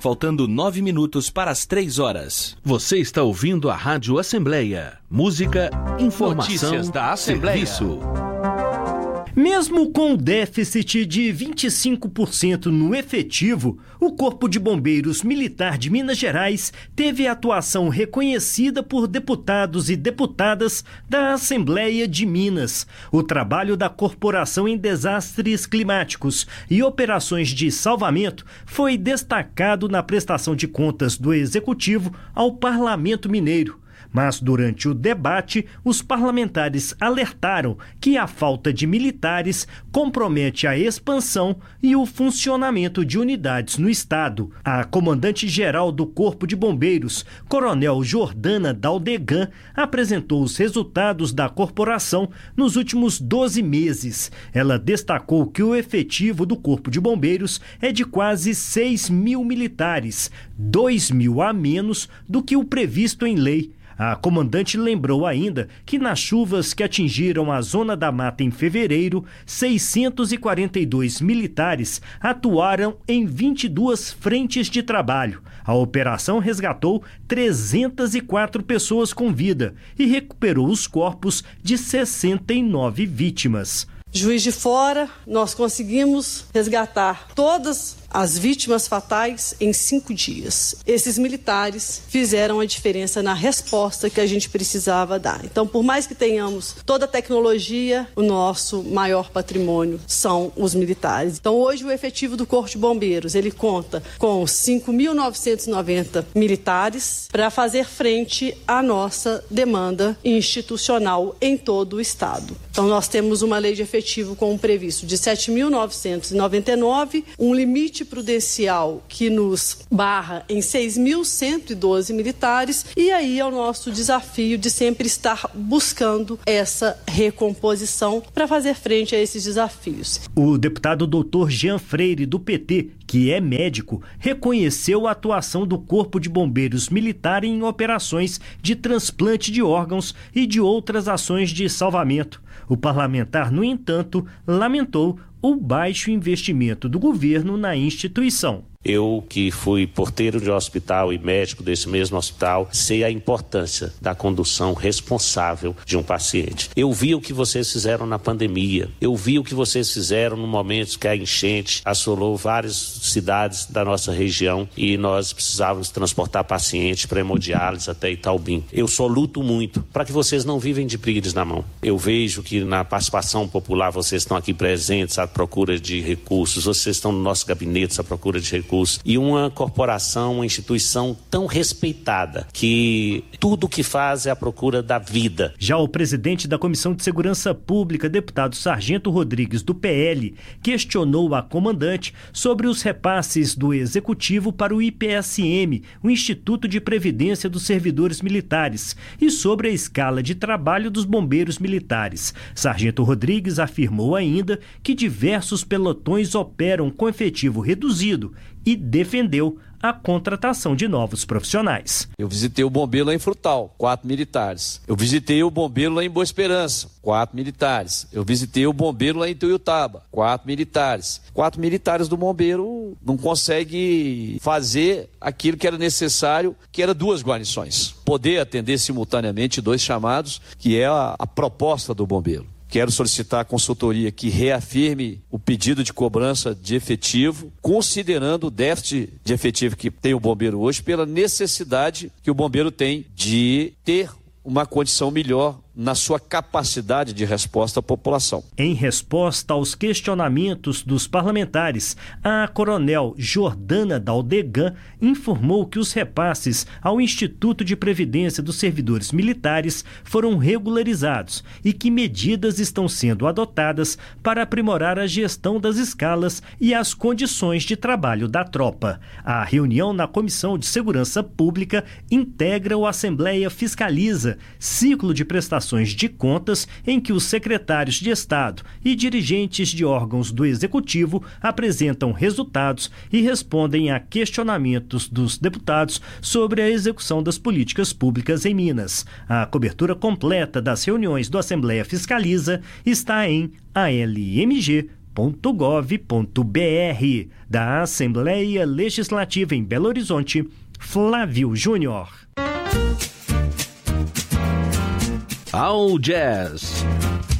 faltando 9 minutos para as 3 horas. Você está ouvindo a Rádio Assembleia. Música, informação, notícias da Assembleia. Serviço. Mesmo com o déficit de 25% no efetivo, o Corpo de Bombeiros Militar de Minas Gerais teve atuação reconhecida por deputados e deputadas da Assembleia de Minas. O trabalho da corporação em desastres climáticos e operações de salvamento foi destacado na prestação de contas do Executivo ao Parlamento Mineiro. Mas durante o debate, os parlamentares alertaram que a falta de militares compromete a expansão e o funcionamento de unidades no estado. A comandante-geral do Corpo de Bombeiros, Coronel Jordana Daldegan, apresentou os resultados da corporação nos últimos 12 meses. Ela destacou que o efetivo do Corpo de Bombeiros é de quase 6 mil militares, 2 mil a menos do que o previsto em lei. A comandante lembrou ainda que nas chuvas que atingiram a Zona da Mata em fevereiro, 642 militares atuaram em 22 frentes de trabalho. A operação resgatou 304 pessoas com vida e recuperou os corpos de 69 vítimas. Juiz de Fora, nós conseguimos resgatar todas as vítimas fatais em 5 dias. Esses militares fizeram a diferença na resposta que a gente precisava dar. Então, por mais que tenhamos toda a tecnologia, o nosso maior patrimônio são os militares. Então, hoje o efetivo do Corpo de Bombeiros, ele conta com 5.990 militares para fazer frente à nossa demanda institucional em todo o estado. Então, nós temos uma lei de efetivo com um previsto de 7.999, um limite prudencial que nos barra em 6.112 militares, e aí é o nosso desafio de sempre estar buscando essa recomposição para fazer frente a esses desafios. O deputado Dr. Jean Freire, do PT, que é médico, reconheceu a atuação do Corpo de Bombeiros Militar em operações de transplante de órgãos e de outras ações de salvamento. O parlamentar, no entanto, lamentou o baixo investimento do governo na instituição. Eu, que fui porteiro de hospital e médico desse mesmo hospital, sei a importância da condução responsável de um paciente. Eu vi o que vocês fizeram na pandemia, eu vi o que vocês fizeram no momento que a enchente assolou várias cidades da nossa região e nós precisávamos transportar pacientes para hemodiálise até Itaubim. Eu só luto muito para que vocês não vivem de pires na mão. Eu vejo que na participação popular vocês estão aqui presentes à procura de recursos, vocês estão no nosso gabinete à procura de recursos. E uma corporação, uma instituição tão respeitada que tudo o que faz é a procura da vida. Já o presidente da Comissão de Segurança Pública, deputado Sargento Rodrigues, do PL, questionou a comandante sobre os repasses do Executivo para o IPSM, o Instituto de Previdência dos Servidores Militares, e sobre a escala de trabalho dos bombeiros militares. Sargento Rodrigues afirmou ainda que diversos pelotões operam com efetivo reduzido e defendeu a contratação de novos profissionais. Eu visitei o bombeiro lá em Frutal, 4 militares. Eu visitei o bombeiro lá em Boa Esperança, 4 militares. Eu visitei o bombeiro lá em Tuiutaba, 4 militares. 4 militares do bombeiro não conseguem fazer aquilo que era necessário, que era 2 guarnições. Poder atender simultaneamente 2 chamados, que é a proposta do bombeiro. Quero solicitar a consultoria que reafirme o pedido de cobrança de efetivo, considerando o déficit de efetivo que tem o bombeiro hoje, pela necessidade que o bombeiro tem de ter uma condição melhor na sua capacidade de resposta à população. Em resposta aos questionamentos dos parlamentares, a coronel Jordana Daldegan informou que os repasses ao Instituto de Previdência dos Servidores Militares foram regularizados e que medidas estão sendo adotadas para aprimorar a gestão das escalas e as condições de trabalho da tropa. A reunião na Comissão de Segurança Pública integra o Assembleia Fiscaliza, ciclo de prestações de contas em que os secretários de Estado e dirigentes de órgãos do Executivo apresentam resultados e respondem a questionamentos dos deputados sobre a execução das políticas públicas em Minas. A cobertura completa das reuniões do Assembleia Fiscaliza está em almg.com.br. Da Assembleia Legislativa em Belo Horizonte, Flávio Júnior. Ao Jazz.